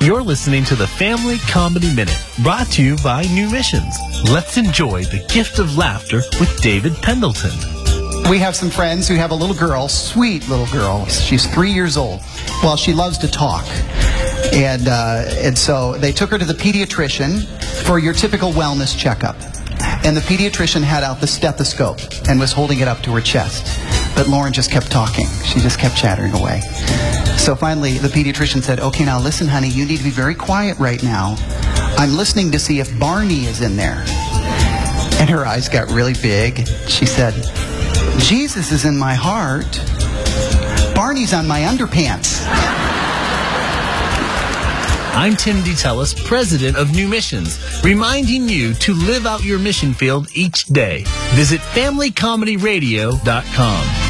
You're listening to the Family Comedy Minute, brought to you by New Missions. Let's enjoy the gift of laughter with David Pendleton. We have some friends who have a little girl, sweet little girl. She's 3 years old. Well, she loves to talk. And so they took her to the pediatrician for your typical wellness checkup. And the pediatrician had out the stethoscope and was holding it up to her chest. But Lauren just kept talking. She just kept chattering away. So finally, the pediatrician said, "Okay, now listen, honey, you need to be very quiet right now. I'm listening to see if Barney is in there." And her eyes got really big. She said, "Jesus is in my heart. Barney's on my underpants." I'm Tim DeTellis, president of New Missions, reminding you to live out your mission field each day. Visit FamilyComedyRadio.com.